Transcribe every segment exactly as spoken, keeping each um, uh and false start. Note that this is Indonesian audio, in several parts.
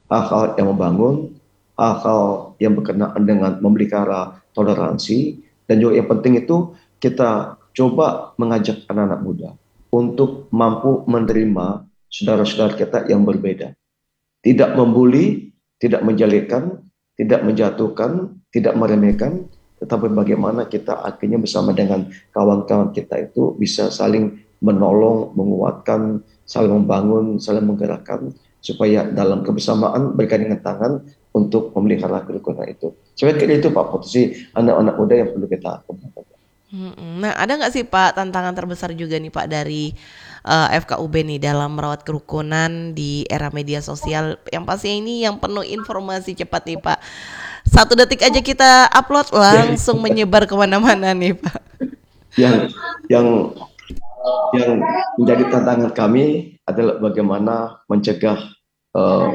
hal-hal yang membangun, hal-hal yang berkenaan dengan memelihara toleransi, dan juga yang penting itu kita coba mengajak anak-anak muda untuk mampu menerima saudara-saudara kita yang berbeda. Tidak membuli, tidak menjelekan, tidak menjatuhkan, tidak meremehkan, tetapi bagaimana kita akhirnya bersama dengan kawan-kawan kita itu bisa saling menolong, menguatkan, saling membangun, saling menggerakkan, supaya dalam kebersamaan bergandengan tangan untuk memelihara kerukunan itu. Saya kira itu Pak potensi anak-anak muda yang perlu kita kembangkan. Mm-mm. Nah, ada nggak sih Pak tantangan terbesar juga nih Pak dari eh, F K U B nih dalam merawat kerukunan di era media sosial yang pasti ini yang penuh informasi cepat nih Pak. Satu detik aja kita upload Ya, langsung menyebar kemana-mana nih Pak. yang yang yang menjadi tantangan kami adalah bagaimana mencegah eh,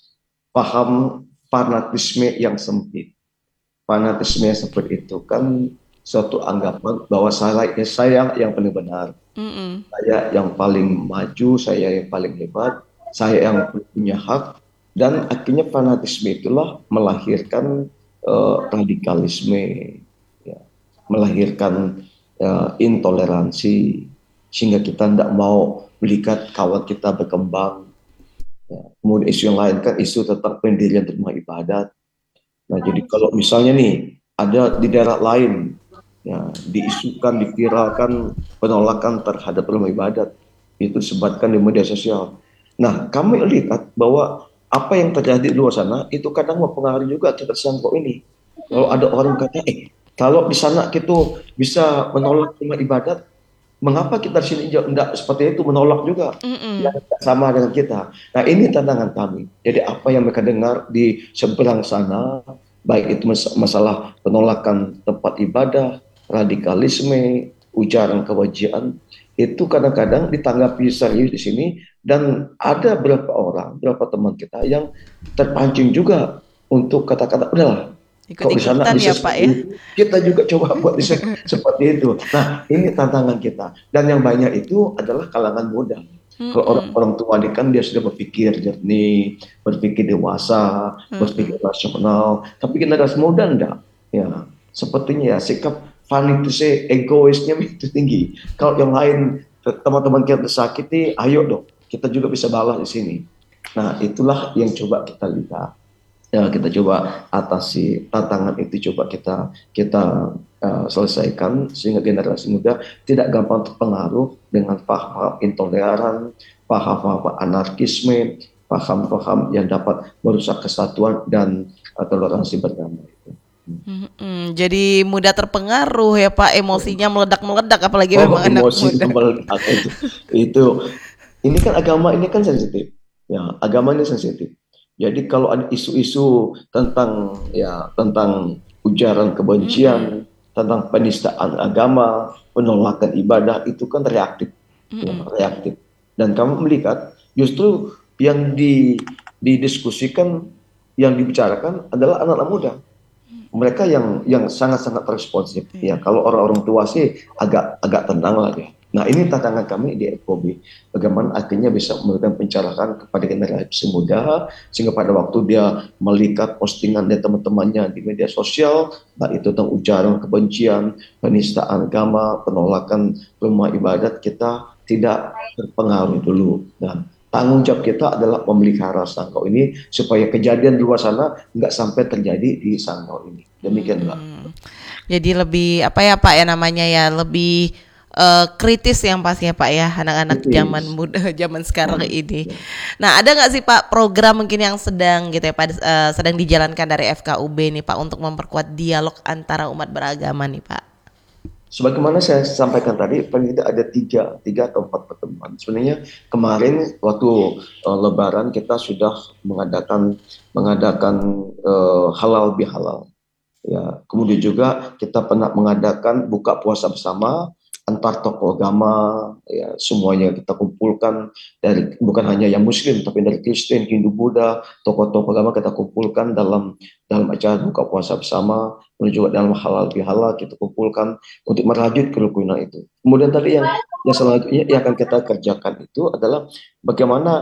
paham fanatisme yang sempit. Fanatisme yang seperti itu kan suatu anggapan bahwa saya, ya saya yang paling benar, Mm-mm. saya yang paling maju, saya yang paling hebat, saya yang punya hak, dan akhirnya fanatisme itulah melahirkan eh, radikalisme, ya, melahirkan eh, intoleransi, sehingga kita tidak mau melihat kawan kita berkembang. Ya. Kemudian isu yang lain kan isu tentang pendirian rumah ibadat. Nah, jadi kalau misalnya nih ada di daerah lain, ya, diisukan, diviralkan penolakan terhadap rumah ibadat, itu disebarkan di media sosial. Nah, kami lihat bahwa apa yang terjadi di luar sana itu kadang mempengaruhi juga kita kelompok ini. Kalau ada orang kata, eh, kalau di sana kita bisa menolak rumah ibadat, mengapa kita di sini tidak seperti itu menolak juga? Ya, Mm-mm. sama dengan kita. Nah, ini tantangan kami. Jadi apa yang mereka dengar di seberang sana, baik itu mas- masalah penolakan tempat ibadah, radikalisme, ujaran kebencian, itu kadang-kadang ditanggapi serius di sini, dan ada beberapa orang, beberapa teman kita yang terpancing juga untuk kata-kata udahlah, kok di sana Ikut-ikutan bisa ya Pak seperti ya. itu, kita juga coba buat bisa seperti itu. Nah, ini tantangan kita. Dan yang banyak itu adalah kalangan muda. Kalau Mm-mm. orang-orang tua ini kan dia sudah berpikir jernih, berpikir dewasa, berpikir Mm-mm. rasional. Tapi generasi muda enggak. Ya, sepertinya ya sikap fanatisnya, egoisnya itu tinggi. Kalau yang lain, teman-teman kita tersakiti, ayo dong, kita juga bisa balas di sini. Nah, itulah yang coba kita lihat, ya kita coba atasi tantangan itu, coba kita kita uh, selesaikan sehingga generasi muda tidak gampang terpengaruh dengan paham intoleran, paham-paham anarkisme, paham-paham yang dapat merusak kesatuan dan uh, toleransi bersama itu. Mm-mm. Jadi mudah terpengaruh ya Pak, emosinya meledak-meledak apalagi Oh, memang anak emosi muda. meledak itu. Itu ini kan agama ini kan sensitif. Ya, agama ini sensitif. Jadi kalau ada isu-isu tentang ya tentang ujaran Mm-mm. kebencian, tentang penistaan agama, penolakan ibadah itu kan reaktif, ya, Mm-mm. reaktif. Dan kamu melihat justru yang di, didiskusikan, yang dibicarakan adalah anak-anak muda, mereka yang yang sangat-sangat responsif. Ya, Iya. kalau orang-orang tua sih agak agak tenang lah ya. Nah, ini tantangan kami di F O B. Bagaimana akhirnya bisa memberikan pencerahan kepada generasi muda, sehingga pada waktu dia melihat postingan dari teman-temannya di media sosial, baik itu tentang ujaran kebencian, penistaan agama, penolakan rumah ibadat, kita tidak terpengaruh dulu. Nah, tanggung jawab kita adalah memelihara sangkau ini supaya kejadian di luar sana nggak sampai terjadi di sangkau ini. Demikian Mbak. Mm-mm. Jadi lebih apa ya Pak ya namanya ya lebih eh, kritis yang pastinya Pak ya anak-anak zaman Kritis. muda zaman sekarang Ya, ini. ya. Nah ada nggak sih Pak program mungkin yang sedang gitu ya Pak eh, sedang dijalankan dari F K U B nih Pak untuk memperkuat dialog antara umat beragama nih Pak? Sebagaimana saya sampaikan tadi, paling tidak ada tiga, tiga atau empat pertemuan. Sebenarnya kemarin waktu uh, Lebaran kita sudah mengadakan mengadakan uh, halal bihalal. Ya, kemudian juga kita pernah mengadakan buka puasa bersama antar tokoh agama, ya semuanya kita kumpulkan, dari bukan hanya yang Muslim tapi dari Kristen, Hindu, Buddha, tokoh-tokoh agama kita kumpulkan dalam dalam acara buka puasa bersama, kemudian juga dalam halal bihalal kita kumpulkan untuk merajut kerukunan itu. Kemudian tadi yang yang selanjutnya yang akan kita kerjakan itu adalah bagaimana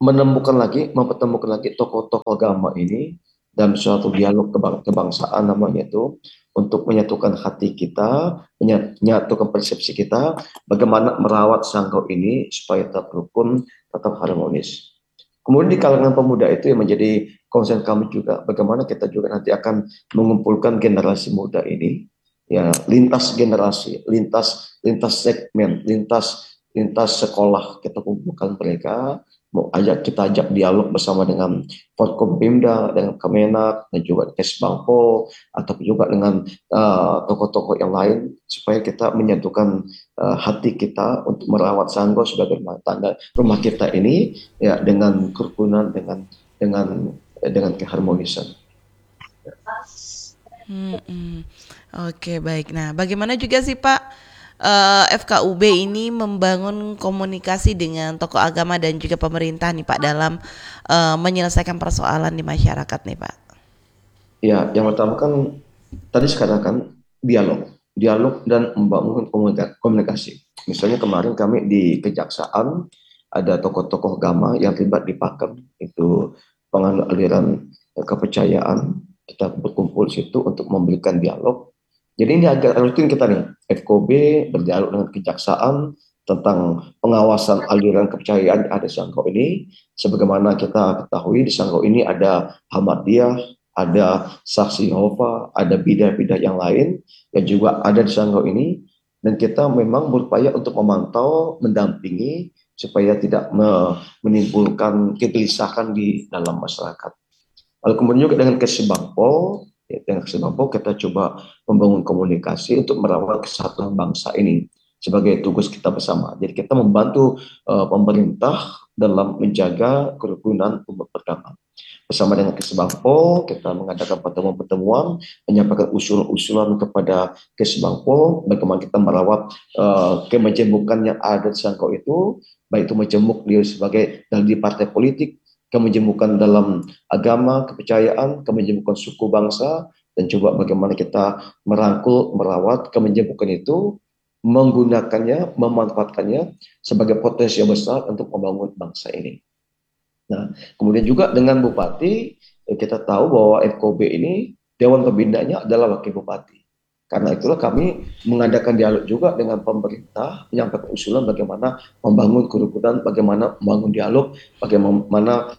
menemukan lagi, mempertemukan lagi tokoh-tokoh agama ini dalam suatu dialog kebang kebangsaan namanya itu, untuk menyatukan hati kita, menyatukan persepsi kita, bagaimana merawat sanggau ini supaya tetap rukun, tetap harmonis. Kemudian di kalangan pemuda itu yang menjadi konsen kami juga, bagaimana kita juga nanti akan mengumpulkan generasi muda ini, ya lintas generasi, lintas lintas segmen, lintas lintas sekolah kita kumpulkan mereka, mau ajak kita ajak dialog bersama dengan Forkompimda, dengan Kemenak, dan juga Kesbangpol, atau juga dengan uh, tokoh-tokoh yang lain, supaya kita menyatukan uh, hati kita untuk merawat Sanggau sebagai rumah tangga rumah kita ini, ya dengan kerukunan, dengan dengan dengan keharmonisan. Mm-mm. Oke, baik. Nah, bagaimana juga sih Pak eh, F K U B ini membangun komunikasi dengan tokoh agama dan juga pemerintah nih Pak dalam eh, menyelesaikan persoalan di masyarakat nih Pak? Ya, yang pertama kan tadi sekarang kan dialog, dialog dan membangun komunikasi. Misalnya kemarin kami di Kejaksaan ada tokoh-tokoh agama yang terlibat di Pakem, itu penganut aliran kepercayaan. Kita berkumpul di situ untuk memberikan dialog. Jadi ini agak rutin kita nih, F K B berdialog dengan Kejaksaan tentang pengawasan aliran kepercayaan yang ada di Sanggau ini. Sebagaimana kita ketahui di Sanggau ini ada Ahmadiyah, ada Saksi Yehova, ada bidah-bidah yang lain yang juga ada di Sanggau ini, dan kita memang berupaya untuk memantau, mendampingi supaya tidak menimbulkan kegelisahan di dalam masyarakat. Lalu kemudian juga dengan Kesbangpol, ya, dengan Kesbangpol kita coba membangun komunikasi untuk merawat kesatuan bangsa ini sebagai tugas kita bersama. Jadi kita membantu uh, pemerintah dalam menjaga kerukunan umat beragama. Bersama dengan Kesbangpol, kita mengadakan pertemuan-pertemuan, menyampaikan usulan-usulan kepada Kesbangpol, bagaimana kita merawat uh, kemajemukan yang ada di Sanggau itu, baik itu majemuk dia sebagai dari partai politik, kemajemukan dalam agama, kepercayaan, kemajemukan suku bangsa, dan coba bagaimana kita merangkul, merawat kemajemukan itu, menggunakannya, memanfaatkannya sebagai potensi yang besar untuk membangun bangsa ini. Nah, kemudian juga dengan Bupati, kita tahu bahwa F K B ini Dewan Pembinanya adalah Wakil Bupati. Karena itulah kami mengadakan dialog juga dengan pemerintah, menyampaikan usulan bagaimana membangun kerukunan, bagaimana membangun dialog, bagaimana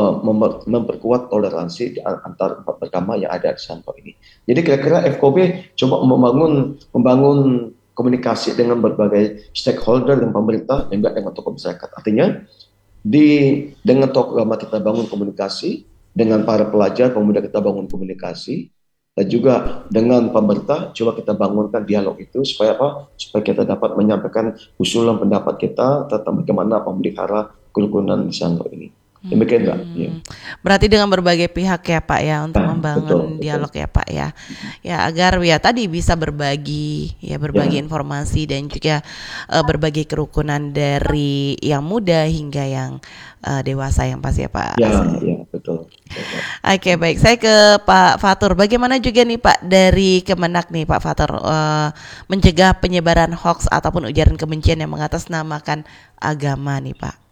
memperkuat toleransi antar umat beragama yang ada di Sanggau ini. Jadi kira-kira F K B coba membangun membangun komunikasi dengan berbagai stakeholder dan pemerintah dan juga dengan tokoh masyarakat. Artinya di dengan tokoh agama kita bangun komunikasi, dengan para pelajar pemuda kita bangun komunikasi, dan juga dengan pemerintah coba kita bangunkan dialog itu supaya apa? Supaya kita dapat menyampaikan usulan pendapat kita tentang bagaimana memelihara kerukunan di Sanggau ini. Demikian Mbak. Hmm, Ya. berarti dengan berbagai pihak ya Pak ya untuk Nah, betul, membangun betul. dialog ya Pak ya, ya agar ya tadi bisa berbagi ya berbagi Ya, informasi dan juga eh, berbagi kerukunan dari yang muda hingga yang eh, dewasa yang pasti ya Pak. ya, ya, betul. Betul. Oke baik, saya ke Pak Fatur. Bagaimana juga nih Pak dari Kemenak nih Pak Fatur eh, mencegah penyebaran hoax ataupun ujaran kebencian yang mengatasnamakan agama nih Pak?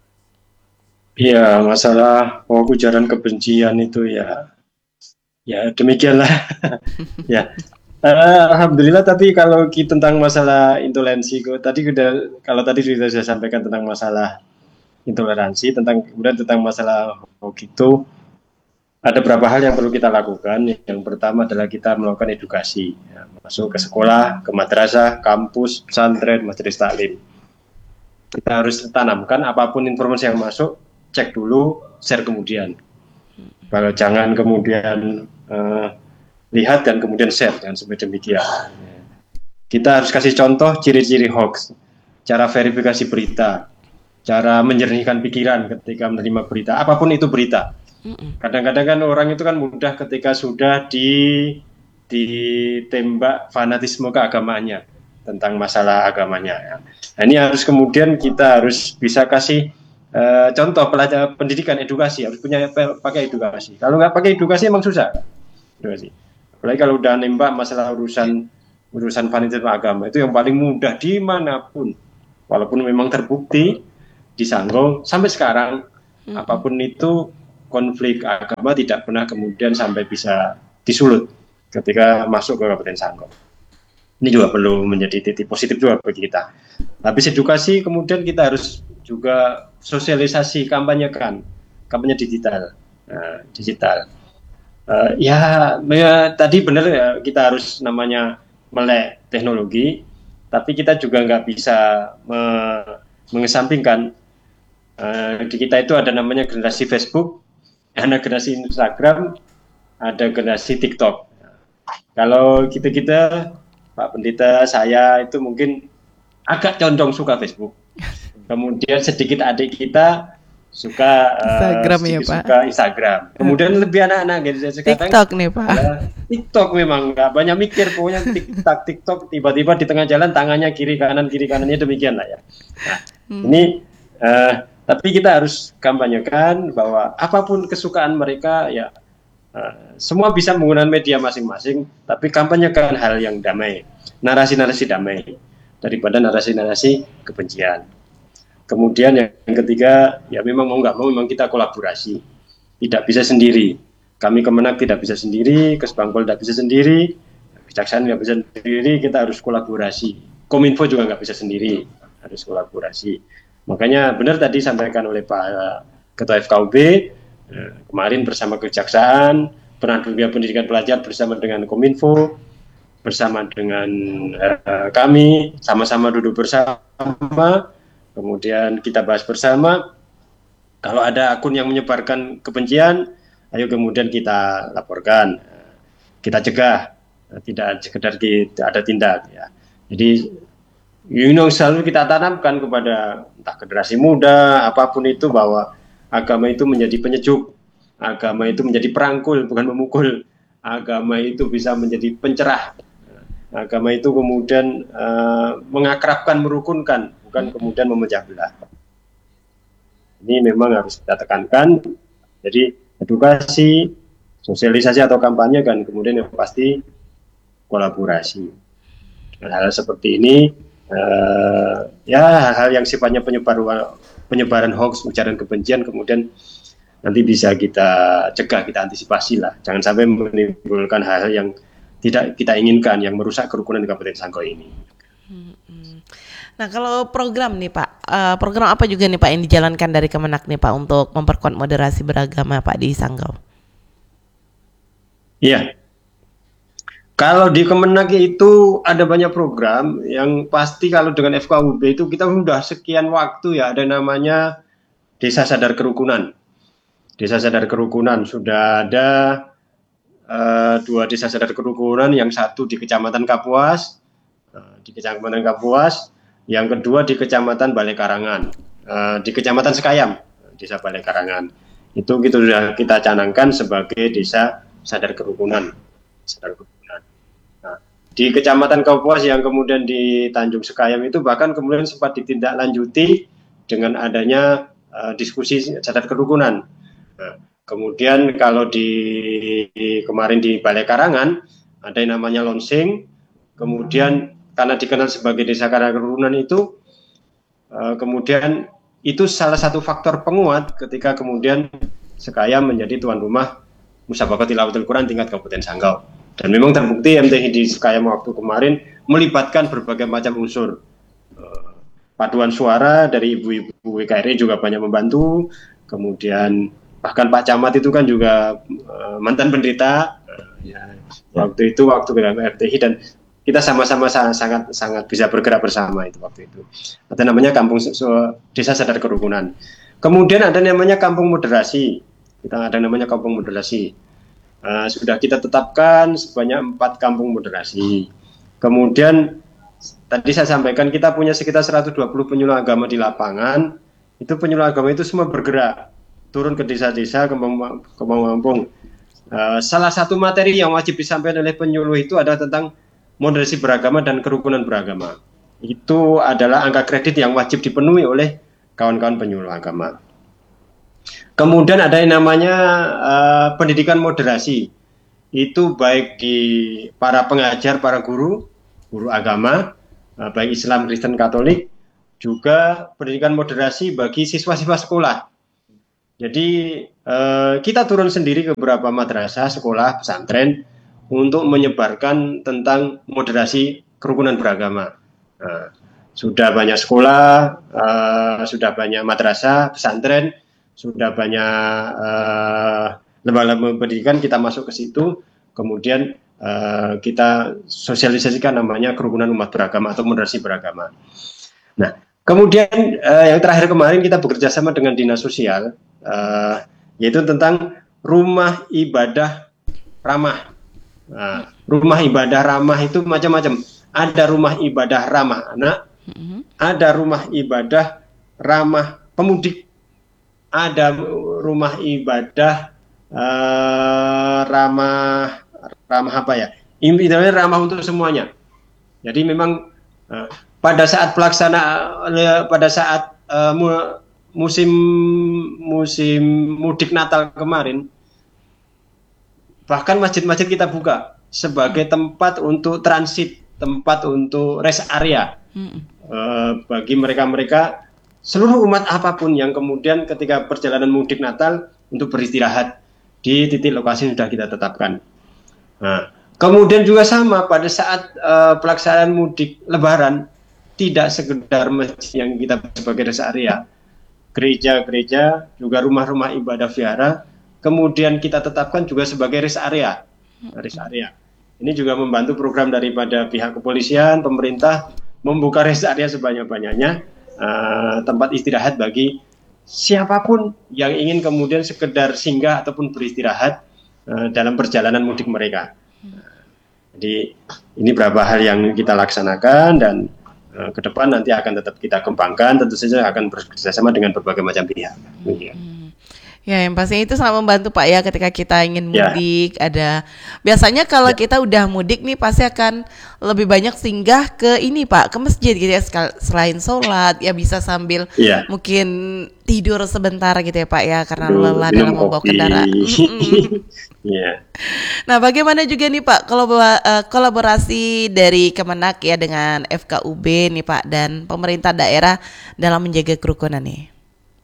Iya, masalah oh, ujaran kebencian itu ya, ya demikianlah. Ya, Eh, alhamdulillah. Tapi kalau kita tentang masalah intoleransi, kok tadi udah kalau tadi sudah saya sampaikan tentang masalah intoleransi, tentang kemudian tentang masalah hoax itu ada beberapa hal yang perlu kita lakukan. Yang pertama adalah kita melakukan edukasi, ya, masuk ke sekolah, ke madrasah, kampus, pesantren, majelis taklim. Kita harus tanamkan apapun informasi yang masuk, cek dulu, share kemudian. Kalau jangan kemudian uh, lihat dan kemudian share, jangan sampai demikian. Kita harus kasih contoh ciri-ciri hoax, cara verifikasi berita, cara menjernihkan pikiran ketika menerima berita, apapun itu berita. Kadang-kadang kan orang itu kan mudah ketika sudah di ditembak fanatisme keagamaannya tentang masalah agamanya. Nah, ini harus kemudian kita harus bisa kasih uh, contoh pelajar pendidikan edukasi, harus punya pakai edukasi. Kalau nggak pakai edukasi emang susah. Edukasi. Apalagi kalau udah nembak masalah urusan urusan fanatisme agama itu yang paling mudah dimanapun, walaupun memang terbukti di Sanggau sampai sekarang Mm-mm. apapun itu konflik agama tidak pernah kemudian sampai bisa disulut ketika masuk ke Kabupaten Sanggau. Ini juga perlu menjadi titik positif juga bagi kita. Habis edukasi kemudian kita harus juga sosialisasi, kampanyekan, kampanye digital, nah, digital. Uh, ya, ya, tadi benar ya, kita harus namanya melek teknologi, tapi kita juga nggak bisa me- mengesampingkan uh, di kita itu ada namanya generasi Facebook, ada generasi Instagram, ada generasi TikTok. Kalau kita-kita, Pak Pendeta, saya itu mungkin agak condong suka Facebook. Kemudian sedikit adik kita suka uh, Instagram ya, sedikit Pak. suka Instagram. Kemudian lebih anak-anak gitu sekarang TikTok nih, Pak. uh, TikTok memang nggak banyak mikir, pokoknya TikTok TikTok tiba-tiba di tengah jalan tangannya kiri kanan kiri kanannya demikian lah ya. Nah, Hmm. ini uh, tapi kita harus kampanyekan bahwa apapun kesukaan mereka ya uh, semua bisa menggunakan media masing-masing, tapi kampanyekan hal yang damai, narasi-narasi damai daripada narasi-narasi kebencian. Kemudian yang ketiga, ya memang mau nggak mau memang kita kolaborasi, tidak bisa sendiri. Kami Kemenak tidak bisa sendiri, Kesbangpol tidak bisa sendiri, Kejaksaan nggak bisa sendiri, kita harus kolaborasi. Kominfo juga nggak bisa sendiri, harus kolaborasi. Makanya benar tadi sampaikan oleh Pak Ketua F K U B, eh, kemarin bersama Kejaksaan, Peran Dunia Pendidikan Pelajar bersama dengan Kominfo, bersama dengan eh, kami, sama-sama duduk bersama, kemudian kita bahas bersama, kalau ada akun yang menyebarkan kebencian, ayo kemudian kita laporkan, kita cegah, tidak sekedar kita ada tindak. Ya. Jadi, you know, selalu kita tanamkan kepada entah generasi muda, apapun itu, bahwa agama itu menjadi penyejuk, agama itu menjadi perangkul, bukan memukul, agama itu bisa menjadi pencerah, agama itu kemudian uh, mengakrabkan, merukunkan, bukan kemudian memecah belah. Ini memang harus kita tekankan. Jadi edukasi, sosialisasi atau kampanye kan, kemudian yang pasti kolaborasi. Hal-hal seperti ini, uh, ya hal-hal yang sifatnya penyebar, penyebaran hoax, ujaran kebencian, kemudian nanti bisa kita cegah, kita antisipasi lah. Jangan sampai menimbulkan hal-hal yang tidak kita inginkan, yang merusak kerukunan di Kabupaten Sanggau ini. Nah, kalau program nih Pak, uh, program apa juga nih Pak yang dijalankan dari Kemenak nih Pak untuk memperkuat moderasi beragama Pak di Sanggau? Iya, kalau di Kemenak itu ada banyak program yang pasti kalau dengan F K U B itu kita sudah sekian waktu ya, ada namanya Desa Sadar Kerukunan. Desa Sadar Kerukunan sudah ada uh, dua desa sadar kerukunan, yang satu di Kecamatan Kapuas, uh, di Kecamatan Kapuas, yang kedua di Kecamatan Balai Karangan, uh, di Kecamatan Sekayam, Desa Balai Karangan. Itu kita sudah kita canangkan sebagai desa sadar kerukunan. Sadar kerukunan. Nah, di Kecamatan Kapuas yang kemudian di Tanjung Sekayam itu bahkan kemudian sempat ditindaklanjuti dengan adanya uh, diskusi sadar kerukunan. Nah, kemudian kalau di, di kemarin di Balai Karangan ada yang namanya launching, kemudian karena dikenal sebagai desa kerukunan itu, uh, kemudian itu salah satu faktor penguat ketika kemudian Sekayam menjadi tuan rumah Musabaqah Tilawatul Quran tingkat Kabupaten Sanggau. Dan memang terbukti M T I di Sekayam waktu kemarin melibatkan berbagai macam unsur. Uh, paduan suara dari ibu-ibu W K R I juga banyak membantu, kemudian bahkan Pak Camat itu kan juga uh, mantan pendeta, uh, ya, waktu itu waktu M T I, dan kita sama-sama sangat sangat bisa bergerak bersama itu waktu itu. Ada namanya Kampung Desa Sadar Kerukunan. Kemudian ada namanya Kampung Moderasi. Kita ada namanya Kampung Moderasi. Uh, sudah kita tetapkan sebanyak empat kampung moderasi. Kemudian tadi saya sampaikan kita punya sekitar seratus dua puluh penyuluh agama di lapangan. Itu penyuluh agama itu semua bergerak turun ke desa-desa, ke kampung-kampung. Uh, salah satu materi yang wajib disampaikan oleh penyuluh itu adalah tentang moderasi beragama dan kerukunan beragama. Itu adalah angka kredit yang wajib dipenuhi oleh kawan-kawan penyuluh agama. Kemudian ada yang namanya uh, pendidikan moderasi. Itu baik di para pengajar, para guru, guru agama, uh, baik Islam, Kristen, Katolik, juga pendidikan moderasi bagi siswa-siswa sekolah. Jadi eh, kita turun sendiri ke beberapa madrasah, sekolah, pesantren untuk menyebarkan tentang moderasi kerukunan beragama. Nah, sudah banyak sekolah, eh, sudah banyak madrasah, pesantren, sudah banyak eh, lembaga-lembaga pendidikan, kita masuk ke situ, kemudian eh, kita sosialisasikan namanya kerukunan umat beragama atau moderasi beragama. Nah, kemudian eh, yang terakhir kemarin kita bekerja sama dengan dinas sosial, eh, yaitu tentang rumah ibadah ramah. Nah, rumah ibadah ramah itu macam-macam. Ada rumah ibadah ramah anak, Mm-mm. ada rumah ibadah ramah pemudik, ada rumah ibadah eh, ramah ramah apa ya? Intinya ramah untuk semuanya. Jadi memang eh, pada saat pelaksana eh, pada saat eh, mu- musim musim mudik Natal kemarin, bahkan masjid-masjid kita buka sebagai tempat untuk transit, tempat untuk rest area Mm-mm. eh, bagi mereka-mereka seluruh umat apapun yang kemudian ketika perjalanan mudik Natal untuk beristirahat di titik lokasi yang sudah kita tetapkan. Nah, kemudian juga sama pada saat uh, pelaksanaan mudik Lebaran, tidak sekedar masjid yang kita sebagai rest area, gereja-gereja juga rumah-rumah ibadah vihara, kemudian kita tetapkan juga sebagai rest area, rest area. Ini juga membantu program daripada pihak kepolisian, pemerintah membuka rest area sebanyak-banyaknya, uh, tempat istirahat bagi siapapun yang ingin kemudian sekedar singgah ataupun beristirahat uh, dalam perjalanan mudik mereka. Jadi ini beberapa hal yang kita laksanakan dan uh, ke depan nanti akan tetap kita kembangkan, tentu saja akan bekerjasama dengan berbagai macam pihak. Ya. Ya, yang pastinya itu sangat membantu Pak ya ketika kita ingin Ya. mudik. Ada biasanya kalau Ya. kita udah mudik nih pasti akan lebih banyak singgah ke ini Pak, ke masjid gitu ya. Sekal- Selain sholat ya bisa sambil Ya. mungkin tidur sebentar gitu ya Pak ya karena Aduh, lelah minum dalam membawa kopi. kendaraan. Mm-mm. Ya. Nah, bagaimana juga nih Pak kolabora- eh, kolaborasi dari Kemenak ya dengan F K U B nih Pak dan pemerintah daerah dalam menjaga kerukunan nih.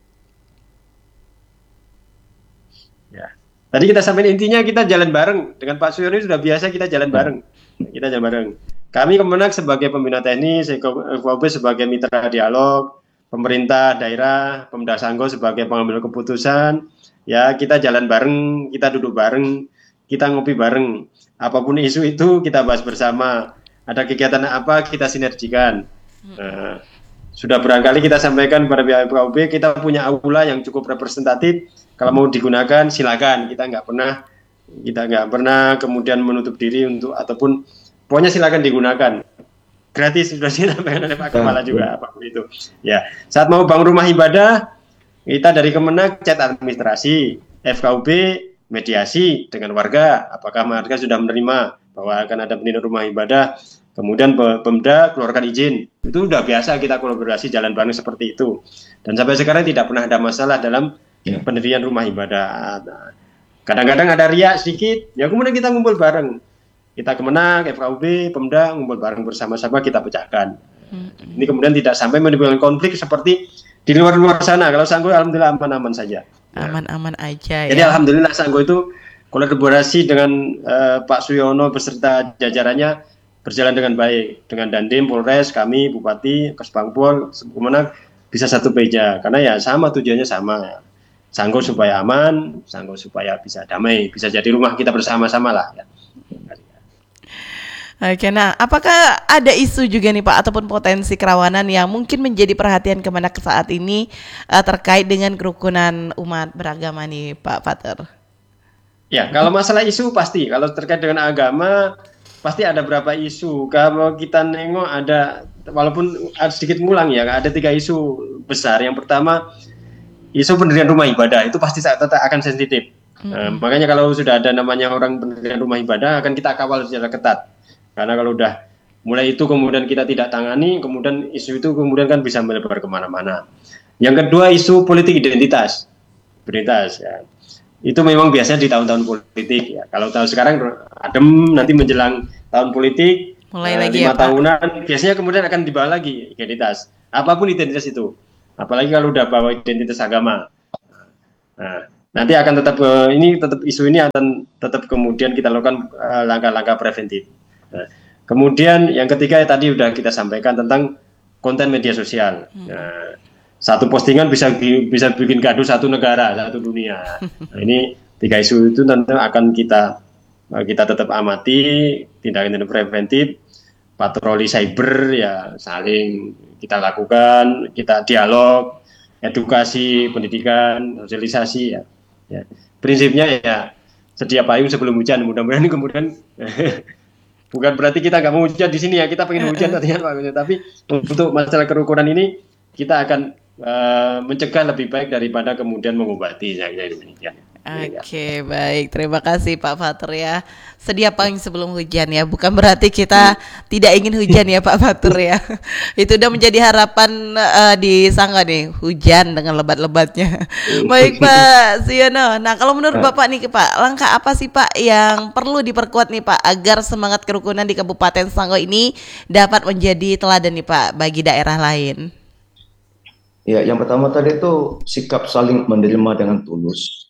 Ya. Tadi kita sampai intinya kita jalan bareng dengan Pak Suyono sudah biasa kita jalan bareng. Kita jalan bareng. Kami Kemenak sebagai pembina teknis, F K U B sebagai mitra dialog, pemerintah daerah, Pemda Sanggo sebagai pengambil keputusan. Ya, kita jalan bareng, kita duduk bareng, kita ngopi bareng. Apapun isu itu kita bahas bersama. Ada kegiatan apa kita sinergikan. Nah, sudah berangkali kita sampaikan pada pihak F K U B, kita punya aula yang cukup representatif. Kalau mau digunakan silakan. Kita nggak pernah kita nggak pernah kemudian menutup diri untuk ataupun pokoknya silakan digunakan. Gratis sudah disampaikan oleh Pak Kepala juga apapun itu. Ya, saat mau bangun rumah ibadah, kita dari Kemenak chat administrasi, F K U B mediasi dengan warga. Apakah warga sudah menerima bahwa akan ada pendirian rumah ibadah? Kemudian Pemda keluarkan izin. Itu sudah biasa kita kolaborasi jalan bareng seperti itu. Dan sampai sekarang tidak pernah ada masalah dalam ya. Pendirian rumah ibadah. Nah, kadang-kadang ada riak sedikit, ya kemudian kita ngumpul bareng. Kita Kemenak, F K U B, Pemda ngumpul bareng bersama-sama kita pecahkan. Hmm. Ini kemudian tidak sampai menimbulkan konflik seperti di luar-luar sana. Kalau Sanggo alhamdulillah aman-aman saja. Aman-aman aja ya. Jadi alhamdulillah Sanggo itu kolaborasi dengan uh, Pak Suyono beserta jajarannya berjalan dengan baik, dengan Dandim, Polres, kami, Bupati, Kesbangpol, Kemenak bisa satu meja karena ya sama tujuannya sama. Sanggo supaya aman, Sanggo supaya bisa damai, bisa jadi rumah kita bersama-sama lah. Ya. Oke, nah apakah ada isu juga nih Pak ataupun potensi kerawanan yang mungkin menjadi perhatian Kemenak saat ini uh, terkait dengan kerukunan umat beragama nih Pak Fater? Ya, kalau masalah isu pasti, kalau terkait dengan agama pasti ada berapa isu. Kalau kita nengok ada, walaupun ada sedikit ngulang ya, ada tiga isu besar. Yang pertama isu pendirian rumah ibadah itu pasti tetap akan sensitif. Mm-hmm. Nah, makanya kalau sudah ada namanya orang pendirian rumah ibadah akan kita kawal secara ketat. Karena kalau udah mulai itu kemudian kita tidak tangani, kemudian isu itu kemudian kan bisa melebar kemana-mana. Yang kedua isu politik identitas, identitas ya. Itu memang biasanya di tahun-tahun politik ya. Kalau tahun sekarang adem, nanti menjelang tahun politik mulai uh, lagi lima ya, tahunan Pak. Biasanya kemudian akan dibawa lagi identitas. Apapun identitas itu. Apalagi kalau udah bawa identitas agama. Nah, nanti akan tetap uh, ini tetap isu ini akan tetap kemudian kita lakukan uh, langkah-langkah preventif. Nah, kemudian yang ketiga ya, tadi sudah kita sampaikan tentang konten media sosial. Nah, satu postingan bisa bisa bikin gaduh satu negara, satu dunia. Nah, ini tiga isu itu tentu akan kita kita tetap amati, tindakan preventif, patroli cyber ya saling kita lakukan, kita dialog, edukasi, pendidikan, sosialisasi ya. Ya. Prinsipnya ya sedia payung sebelum hujan. Mudah-mudahan kemudian bukan berarti kita nggak mau hujan di sini ya, kita pengen hujan artinya Pak. Tapi untuk masalah kerukunan ini kita akan uh, mencegah lebih baik daripada kemudian mengobati. Saya kira demikian. Oke, baik. Terima kasih Pak Fatur ya. Sedia payung sebelum hujan ya. Bukan berarti kita tidak ingin hujan ya Pak Fatur ya. Itu udah menjadi harapan uh, di Sangga nih, hujan dengan lebat-lebatnya. Baik Pak Siono. Nah, kalau menurut Bapak nih Pak, langkah apa sih Pak yang perlu diperkuat nih Pak agar semangat kerukunan di Kabupaten Sangga ini dapat menjadi teladan nih Pak bagi daerah lain? Ya, yang pertama tadi itu sikap saling menerima dengan tulus.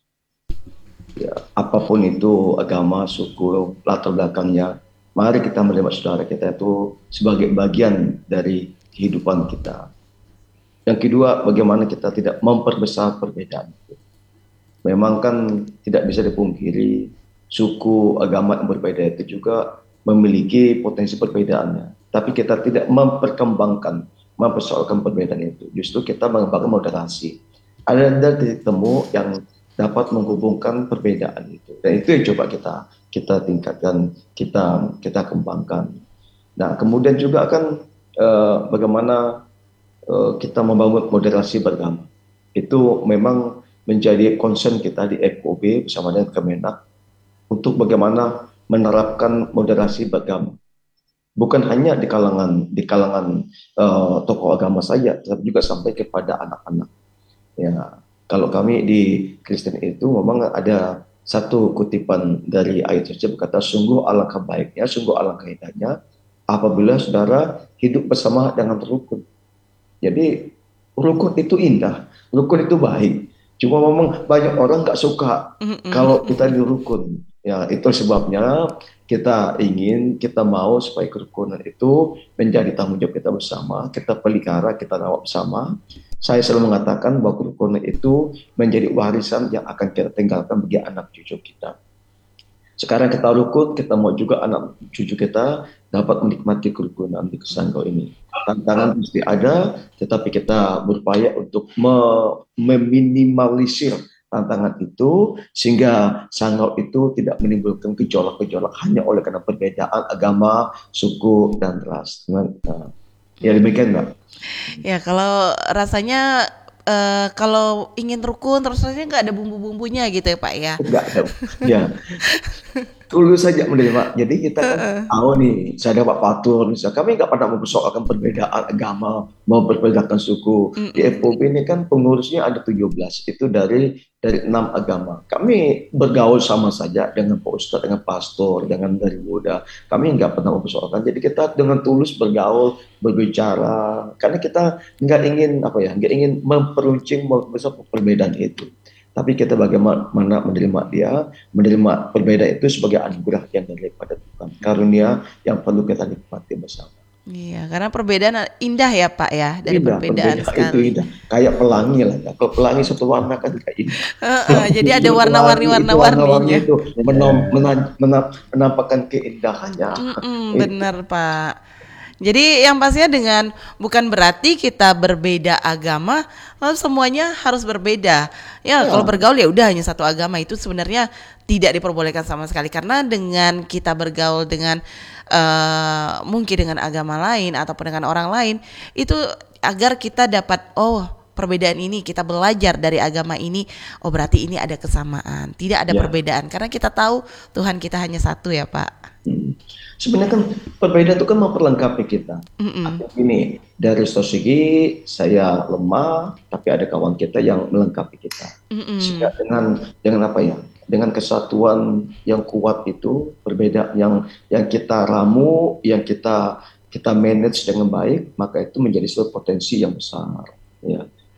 Ya, apapun itu agama, suku, latar belakangnya, mari kita menerima saudara kita itu sebagai bagian dari kehidupan kita. Yang kedua, bagaimana kita tidak memperbesar perbedaan. Memang kan tidak bisa dipungkiri suku, agama yang berbeda itu juga memiliki potensi perbedaannya. Tapi kita tidak memperkembangkan, mempersoalkan perbedaan itu. Justru kita mengembangkan moderasi. Ada titik temu yang dapat menghubungkan perbedaan itu, dan itu yang coba kita kita tingkatkan, kita kita kembangkan. Nah, kemudian juga akan eh, bagaimana eh, kita membangun moderasi beragama. Itu memang menjadi concern kita di F O B bersama dengan Kemenak untuk bagaimana menerapkan moderasi beragama. Bukan hanya di kalangan di kalangan eh, tokoh agama saja, tetapi juga sampai kepada anak-anak. Ya. Kalau kami di Kristen itu memang ada satu kutipan dari ayat suci berkata, sungguh alangkah baiknya, sungguh alangkah indahnya apabila saudara hidup bersama dengan rukun. Jadi rukun itu indah, rukun itu baik. Cuma memang banyak orang nggak suka kalau kita di rukun. Ya, itu sebabnya kita ingin, kita mau supaya kerukunan itu menjadi tanggung jawab kita bersama, kita pelihara, kita rawat bersama. Saya selalu mengatakan bahwa kerukunan itu menjadi warisan yang akan kita tinggalkan bagi anak cucu kita. Sekarang kita rukun, kita mau juga anak cucu kita dapat menikmati kerukunan di Kesanggau ini. Tantangan pasti ada, tetapi kita berupaya untuk me- meminimalisir tantangan itu sehingga Sanggau itu tidak menimbulkan gejolak-gejolak hanya oleh karena perbedaan agama, suku, dan ras. Nah, ya demikian Mbak. Ya kalau rasanya uh, kalau ingin rukun terus rasanya nggak ada bumbu-bumbunya gitu ya Pak ya. Enggak ada. Ya. Tulus saja menerima. Jadi kita kan tahu nih, saya ada Pak Fatur, misalnya kami nggak pernah mempersoalkan perbedaan agama, memperbedakan suku. Mm-mm. Di F O B ini kan pengurusnya ada tujuh belas, itu dari dari enam agama. Kami bergaul sama saja dengan Pak Ustadz, dengan pastor, dengan dari muda. Kami nggak pernah mempersoalkan. Jadi kita dengan tulus bergaul, berbicara, karena kita nggak ingin apa ya, nggak ingin memperuncing membesar perbedaan itu. Tapi kita bagaimana menerima dia, menerima perbedaan itu sebagai anugerah yang daripada Tuhan, karunia yang perlu kita nikmati bersama. Iya, karena perbedaan indah ya Pak ya, dari Indah, perbedaan perbedaan sekali. itu indah. Kayak pelangi lah ya. Kalau pelangi satu warna kan kayak indah. Uh-uh, jadi ada Itu warna-warni pelangi itu warna-warni warna-warninya. itu menom- mena- mena- menampakkan keindahannya. Mm-mm, Itu. bener Pak. Jadi yang pastinya dengan bukan berarti kita berbeda agama lalu semuanya harus berbeda. Ya, kalau bergaul ya udah hanya satu agama, itu sebenarnya tidak diperbolehkan sama sekali, karena dengan kita bergaul dengan uh, mungkin dengan agama lain ataupun dengan orang lain itu agar kita dapat oh perbedaan ini, kita belajar dari agama ini, oh berarti ini ada kesamaan, tidak ada Ya. perbedaan, karena kita tahu Tuhan kita hanya satu ya Pak. Hmm. Sebenarnya kan perbedaan itu kan memperlengkapi kita. Mm-mm. Ini dari segi saya lemah, tapi ada kawan kita yang melengkapi kita. Mm-mm. Sehingga dengan dengan apa ya? Dengan kesatuan yang kuat itu, perbedaan yang yang kita ramu, yang kita kita manage dengan baik, maka itu menjadi suatu potensi yang besar. Ya.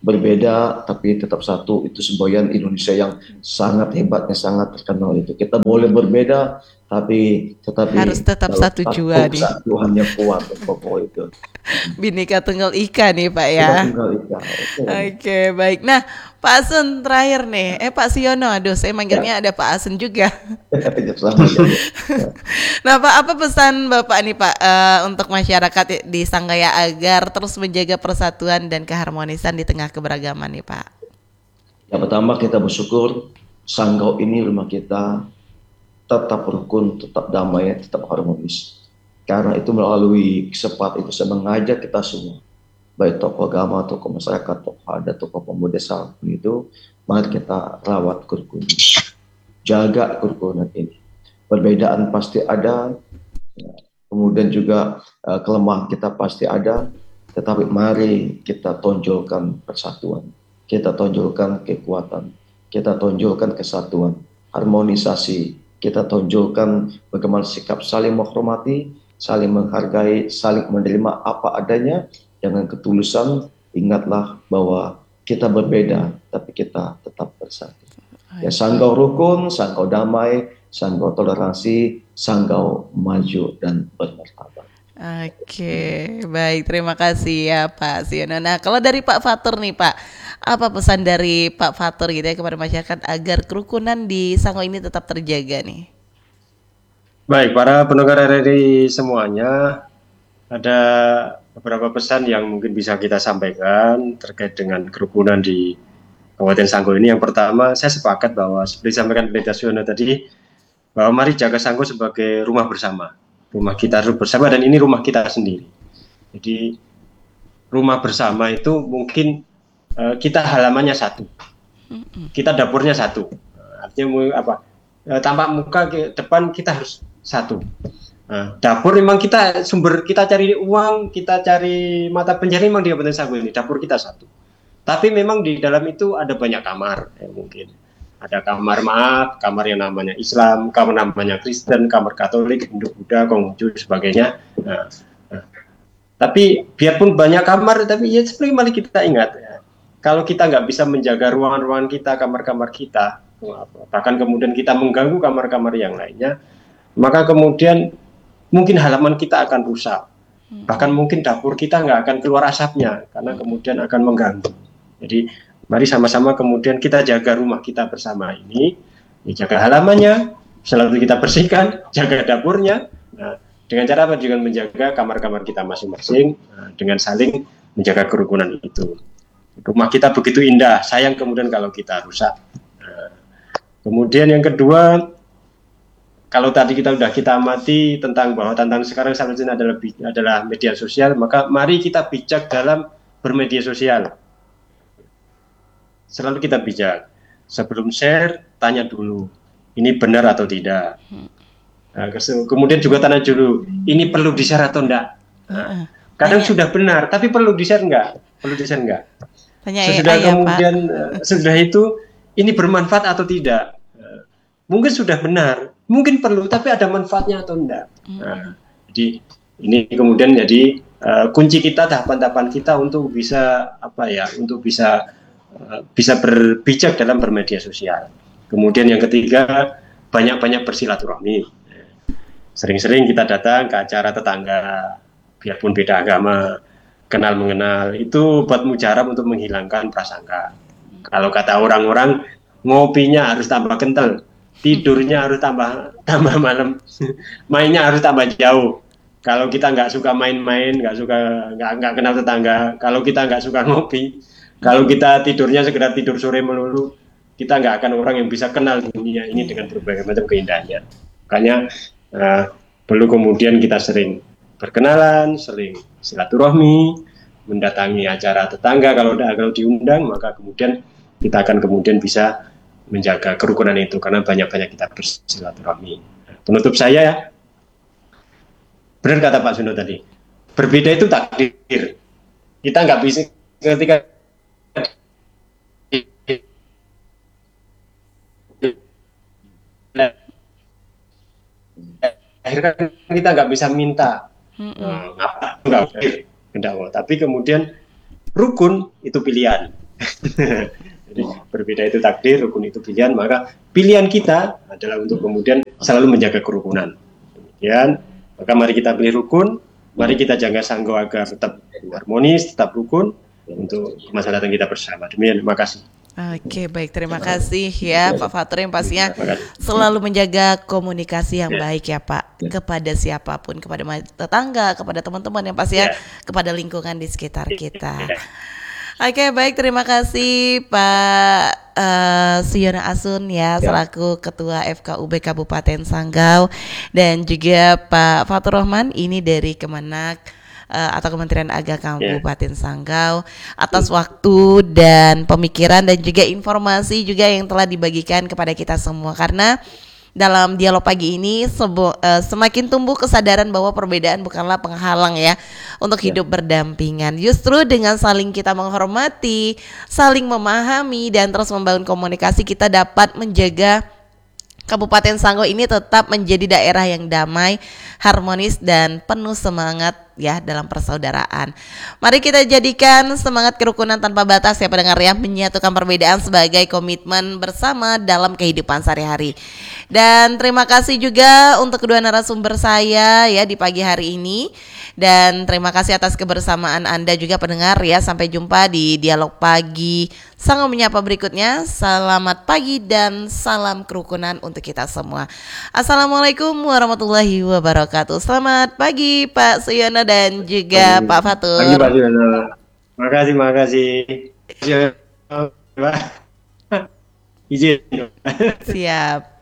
berbeda tapi tetap satu. Itu semboyan Indonesia yang sangat hebatnya, sangat terkenal itu. Kita boleh berbeda tapi Harus tetapi tetap kalau satu satu jua nih. kesatuannya kuat, pokok itu. Bhinneka Tunggal Ika nih Pak Kita ya. tunggal ika. Oke. Oke, baik. Nah, Pak Asun terakhir nih. Eh, Pak Siono, aduh, saya Ya, manggilnya ada Pak Asun juga. sama aja. Ya. Nah, Pak, apa pesan Bapak nih, Pak, eh, untuk masyarakat di Sanggaya agar terus menjaga persatuan dan keharmonisan di tengah keberagaman nih, Pak? Yang pertama kita bersyukur Sanggau ini rumah kita tetap rukun, tetap damai, tetap harmonis. Karena itu melalui kesempatan itu saya mengajak kita semua, baik tokoh agama, tokoh masyarakat, tokoh adat, tokoh pemuda apapun itu, mari kita rawat kerukunan, jaga kerukunan ini. Perbedaan pasti ada, ya, kemudian juga uh, kelemahan kita pasti ada, tetapi mari kita tonjolkan persatuan, kita tonjolkan kekuatan, kita tonjolkan kesatuan, harmonisasi, kita tonjolkan bagaimana sikap saling menghormati, saling menghargai, saling menerima apa adanya, dengan ketulusan. Ingatlah bahwa kita berbeda, tapi kita tetap bersatu. Ya, Sanggau rukun, Sanggau damai, Sanggau toleransi, Sanggau maju dan bermartabat. Oke, baik. Terima kasih ya Pak Siono. Nah, kalau dari Pak Fatur nih Pak, apa pesan dari Pak Fatur gitu ya kepada masyarakat agar kerukunan di Sanggau ini tetap terjaga nih? Baik, para pendengar R R I semuanya, ada beberapa pesan yang mungkin bisa kita sampaikan terkait dengan kerukunan di Kabupaten Sanggau ini. Yang pertama, saya sepakat bahwa seperti disampaikan Pendeta Siono tadi, bahwa mari jaga Sanggau sebagai rumah bersama. Rumah kita bersama dan ini rumah kita sendiri. Jadi rumah bersama itu mungkin uh, kita halamannya satu, kita dapurnya satu. Artinya apa? Uh, tampak muka ke depan kita harus satu. Nah, dapur memang kita sumber kita cari uang, kita cari mata pencarian memang di Kabupaten Sanggau ini dapur kita satu. Tapi memang di dalam itu ada banyak kamar, ya, mungkin ada kamar maaf, kamar yang namanya Islam, kamar namanya Kristen, kamar Katolik, Hindu, Buddha, Konghucu, sebagainya. Nah, nah. Tapi biarpun banyak kamar, tapi ya seperti mari kita ingat, ya, kalau kita nggak bisa menjaga ruangan-ruangan kita, kamar-kamar kita, bahkan kemudian kita mengganggu kamar-kamar yang lainnya, maka kemudian mungkin halaman kita akan rusak. Bahkan mungkin dapur kita nggak akan keluar asapnya, karena kemudian akan mengganggu. Jadi mari sama-sama kemudian kita jaga rumah kita bersama ini, jaga halamannya, selalu kita bersihkan, jaga dapurnya, nah, dengan cara apa? Dengan menjaga kamar-kamar kita masing-masing, nah, dengan saling menjaga kerukunan itu. Rumah kita begitu indah, sayang kemudian kalau kita rusak. Nah, kemudian yang kedua, kalau tadi kita sudah kita amati tentang bahwa tantangan sekarang saat ini adalah, adalah media sosial, maka mari kita bijak dalam bermedia sosial. Selalu kita bijak. Sebelum share, tanya dulu, ini benar atau tidak. Nah, kemudian juga tanya dulu, ini perlu di-share atau enggak. Nah, kadang tanya. Sudah benar, tapi perlu di-share enggak? Perlu di-share enggak? Tanya sesudah A I, kemudian ya, sesudah itu, ini bermanfaat atau tidak? Mungkin sudah benar, mungkin perlu, tapi ada manfaatnya atau enggak. Nah, jadi ini kemudian jadi uh, kunci kita, tahapan-tahapan kita untuk bisa apa ya, untuk bisa uh, bisa berbijak dalam bermedia sosial. Kemudian yang ketiga, banyak-banyak bersilaturahmi. Sering-sering kita datang ke acara tetangga, biarpun beda agama, kenal mengenal, itu buat mujarab untuk menghilangkan prasangka. Kalau kata orang-orang, ngopinya harus tambah kental, tidurnya harus tambah tambah malam, mainnya harus tambah jauh. Kalau kita nggak suka main-main, nggak suka nggak nggak kenal tetangga, kalau kita nggak suka ngopi, kalau kita tidurnya segera tidur sore melulu, kita nggak akan orang yang bisa kenal dunia ini dengan berbagai macam keindahannya. Makanya uh, perlu kemudian kita sering berkenalan, sering silaturahmi, mendatangi acara tetangga kalau kalau diundang, maka kemudian kita akan kemudian bisa menjaga kerukunan itu karena banyak-banyak kita bersilaturahmi. Penutup saya ya, benar kata Pak Suno tadi, berbeda itu takdir. Kita nggak bisa ketika akhirnya kita nggak bisa minta apa nggak tapi kemudian rukun itu pilihan. Jadi berbeda itu takdir, rukun itu pilihan, maka pilihan kita adalah untuk kemudian selalu menjaga kerukunan. Kemudian, maka mari kita pilih rukun, mari kita jaga sanggo agar tetap harmonis, tetap rukun untuk kemaslahatan kita bersama. Demikian, terima kasih. Oke, baik, terima kasih ya Pak Fatur yang pastinya selalu menjaga komunikasi yang baik ya Pak, kepada siapapun, kepada tetangga, kepada teman-teman yang pastinya kepada lingkungan di sekitar kita. Oke, baik, terima kasih Pak uh, Suyono Asun ya, selaku Ketua F K U B Kabupaten Sanggau, dan juga Pak Fatur Rahman ini dari Kemenak uh, atau Kementerian Agama Kabupaten Sanggau, atas waktu dan pemikiran dan juga informasi juga yang telah dibagikan kepada kita semua. Karena dalam dialog pagi ini sebu- uh, semakin tumbuh kesadaran bahwa perbedaan bukanlah penghalang ya untuk hidup berdampingan. Justru dengan saling kita menghormati, saling memahami dan terus membangun komunikasi, kita dapat menjaga Kabupaten Sanggau ini tetap menjadi daerah yang damai, harmonis dan penuh semangat ya dalam persaudaraan. Mari kita jadikan semangat kerukunan tanpa batas ya pendengar ya, menyatukan perbedaan sebagai komitmen bersama dalam kehidupan sehari-hari. Dan terima kasih juga untuk kedua narasumber saya ya di pagi hari ini. Dan terima kasih atas kebersamaan Anda juga pendengar ya. Sampai jumpa di dialog pagi Sanggau Menyapa berikutnya. Selamat pagi dan salam kerukunan untuk kita semua. Assalamualaikum warahmatullahi wabarakatuh. Selamat pagi Pak Suyono dan juga pagi, Pak Fatur. Pagi Pak Suyono. Makasih, makasih. Izin. Siap.